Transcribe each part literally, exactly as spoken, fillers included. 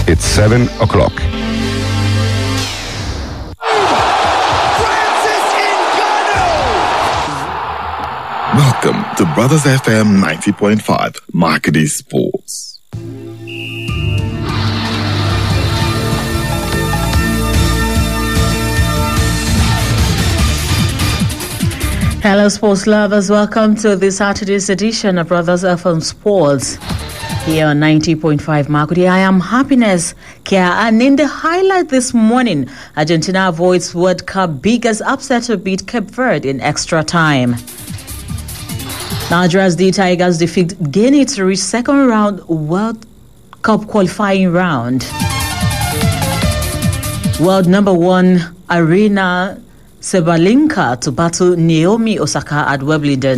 It's seven o'clock. Welcome to Brothers F M ninety point five, Marketing Sports. Hello, sports lovers. Welcome to this Saturday's edition of Brothers F M Sports here on ninety point five Makudi. I am Happiness Kia, and in the highlight this morning, Argentina avoids World Cup biggest upset to beat Cape Verde in extra time. Nigeria's D Tigers defeat Guinea to reach second round World Cup qualifying round. World number one Arena Sabalenka to battle Naomi Osaka at Wimbledon.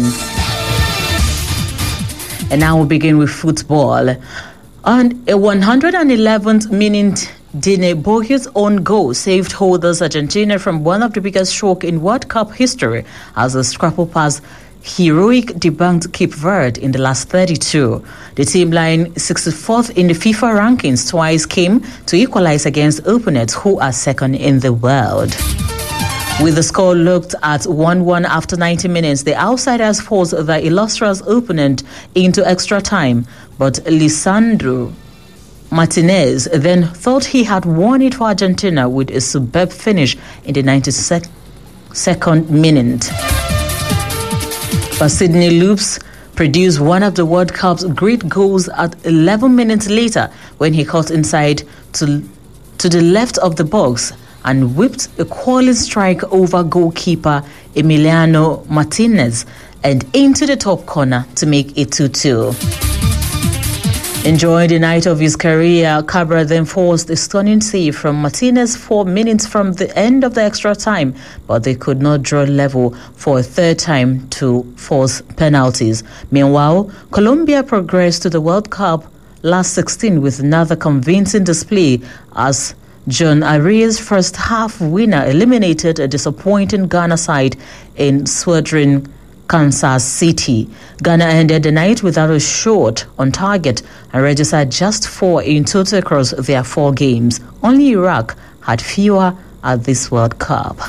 And now we begin with football. On a one hundred eleventh minute, Dine Borges' own goal saved holders Argentina from one of the biggest strokes in World Cup history as the scrapple pass heroic debunked Cape Verde in the last thirty-two. The team, lying sixty-fourth in the FIFA rankings, twice came to equalize against opponents who are second in the world. With the score looked at one one after ninety minutes, the outsiders forced their illustrious opponent into extra time, but Lisandro Martinez then thought he had won it for Argentina with a superb finish in the ninety-second minute. But Sidney Loops produced one of the World Cup's great goals at eleven minutes later when he cut inside to, to the left of the box and whipped a quality strike over goalkeeper Emiliano Martinez and into the top corner to make it two two. Enjoying the night of his career, Cabra then forced a stunning save from Martinez four minutes from the end of the extra time, but they could not draw level for a third time to force penalties. Meanwhile, Colombia progressed to the World Cup last sixteen with another convincing display as John Arias' first half winner eliminated a disappointing Ghana side in sweltering Kansas City. Ghana ended the night without a shot on target and registered just four in total across their four games. Only Iraq had fewer at this World Cup.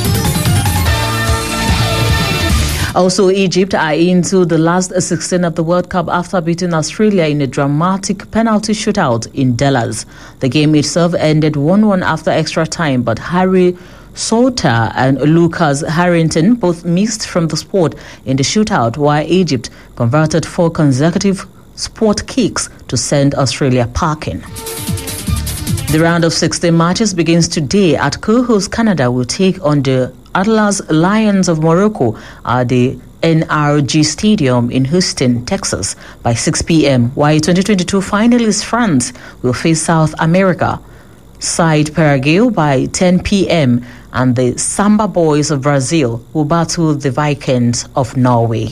Also, Egypt are into the last sixteen of the World Cup after beating Australia in a dramatic penalty shootout in Dallas. The game itself ended one one after extra time, but Harry Sauter and Lucas Harrington both missed from the spot in the shootout, while Egypt converted four consecutive spot kicks to send Australia packing. The round of sixteen matches begins today at co-host Canada will take on the Atlas Lions of Morocco at the N R G Stadium in Houston, Texas by six p.m., while twenty twenty-two finalist France will face South America side Paraguay by ten p.m., and the Samba Boys of Brazil will battle the Vikings of Norway.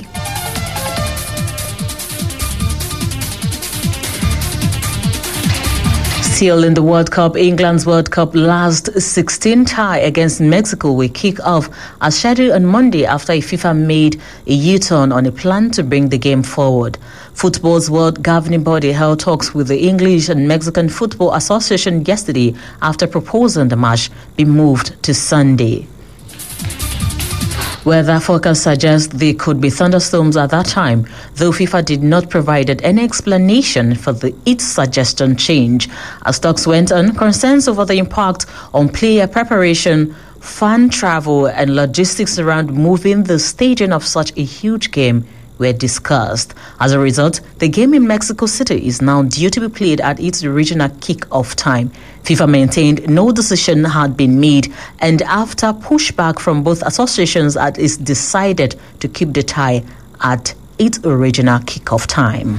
Still in the World Cup, England's World Cup last sixteen tie against Mexico will kick off as scheduled on Monday after FIFA made a U-turn on a plan to bring the game forward. Football's world governing body held talks with the English and Mexican Football Association yesterday after proposing the match be moved to Sunday. Weather forecasts suggest there could be thunderstorms at that time, though FIFA did not provide any explanation for the its suggestion change. As talks went on, concerns over the impact on player preparation, fan travel, and logistics around moving the staging of such a huge game were discussed. As a result, the game in Mexico City is now due to be played at its original kick-off time. FIFA maintained no decision had been made, and after pushback from both associations, it is decided to keep the tie at its original kick-off time.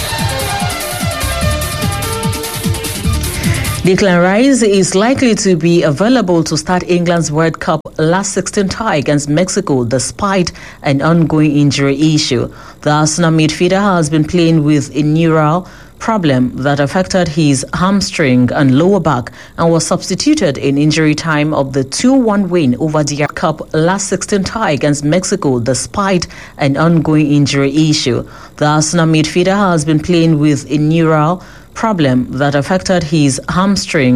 Declan Rice is likely to be available to start England's World Cup last sixteen tie against Mexico despite an ongoing injury issue. The Arsenal midfielder has been playing with a neural problem that affected his hamstring and lower back and was substituted in injury time of the two one win over the World Cup last sixteen tie against Mexico despite an ongoing injury issue. The Arsenal midfielder has been playing with a neural problem that affected his hamstring